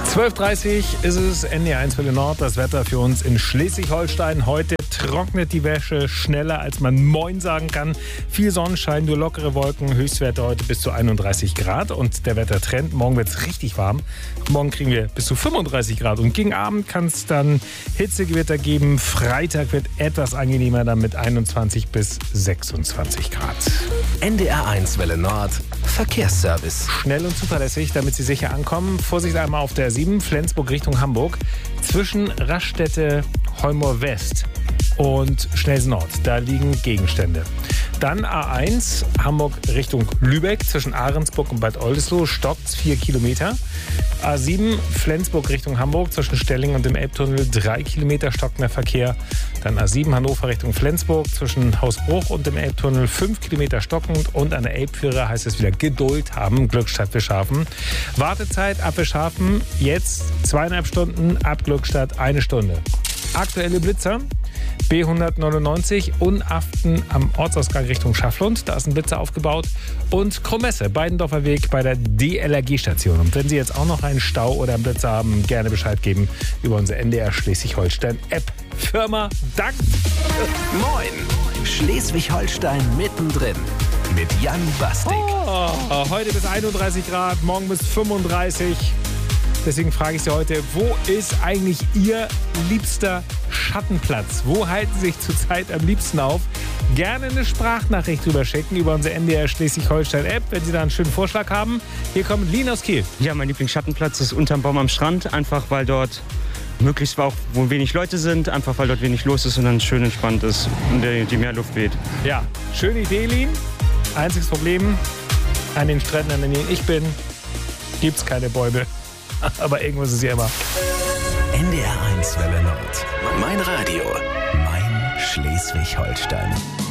12:30 ist es, NDR1 Welle Nord. Das Wetter für uns in Schleswig-Holstein. Heute trocknet die Wäsche schneller, als man Moin sagen kann. Viel Sonnenschein, nur lockere Wolken. Höchstwerte heute bis zu 31 Grad. Und der Wettertrend, morgen wird es richtig warm. Morgen kriegen wir bis zu 35 Grad. Und gegen Abend kann es dann Hitzegewitter geben. Freitag wird etwas angenehmer, dann mit 21 bis 26 Grad. NDR1 Welle Nord. Verkehrsservice. Schnell und zuverlässig, damit Sie sicher ankommen. Vorsicht einmal auf der 7, Flensburg Richtung Hamburg. Zwischen Raststätte, Heumor West und Schnelsen Nord. Da liegen Gegenstände. Dann A1, Hamburg Richtung Lübeck. Zwischen Ahrensburg und Bad Oldesloe stockt 4 Kilometer. A7, Flensburg Richtung Hamburg. Zwischen Stelling und dem Elbtunnel 3 Kilometer stockender Verkehr. Dann A7, Hannover Richtung Flensburg. Zwischen Hausbruch und dem Elbtunnel 5 Kilometer stockend. Und an der Elbführer heißt es wieder Geduld haben. Glückstadt Wischhafen. Wartezeit ab Wischhafen jetzt 2,5 Stunden. Ab Glückstadt 1 Stunde. Aktuelle Blitzer. B199 Unaften am Ortsausgang Richtung Schafflund. Da ist ein Blitzer aufgebaut. Und Kromesse, Beidendorfer Weg bei der DLRG-Station. Und wenn Sie jetzt auch noch einen Stau oder einen Blitzer haben, gerne Bescheid geben über unsere NDR Schleswig-Holstein-App. Firma Dank. Moin. Schleswig-Holstein mittendrin. Mit Jan Bastik. Heute bis 31 Grad, morgen bis 35. Deswegen frage ich Sie heute, wo ist eigentlich Ihr liebster Schattenplatz? Wo halten Sie sich zurzeit am liebsten auf? Gerne eine Sprachnachricht drüber schicken über unsere NDR Schleswig-Holstein-App, wenn Sie da einen schönen Vorschlag haben. Hier kommt Lien aus Kiel. Ja, mein Lieblingsschattenplatz ist unterm Baum am Strand, einfach weil dort möglichst auch, wo wenig Leute sind, einfach weil dort wenig los ist und dann schön entspannt ist und die Meerluft weht. Ja, schöne Idee, Lien. Einziges Problem, an den Stränden, an denen ich bin, gibt es keine Bäume. Aber irgendwas ist ja immer. NDR1 Welle Nord. Mein Radio. Mein Schleswig-Holstein.